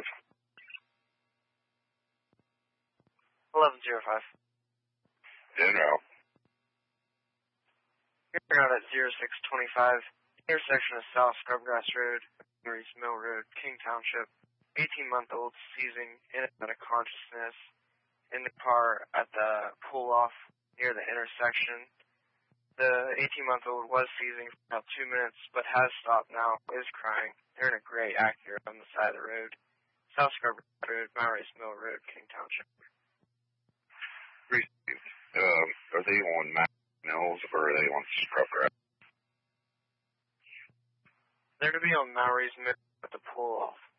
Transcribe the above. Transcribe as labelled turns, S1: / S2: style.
S1: 1105.
S2: En route.
S1: You're out at 0625, intersection of South Scrubgrass Road, Mary's Mill Road, King Township. 18-month-old seizing in and out of consciousness in the car at the pull-off near the intersection. The 18-month-old was seizing for about 2 minutes, but has stopped now, is crying. They're in a gray Acura on the side of the road. South Scrubgrass Road, Mary's Mill Road, King Township.
S2: Received. Are they on Mills or are they on Scrubgrass?
S1: They're to be on Mary's Mill at the pull-off.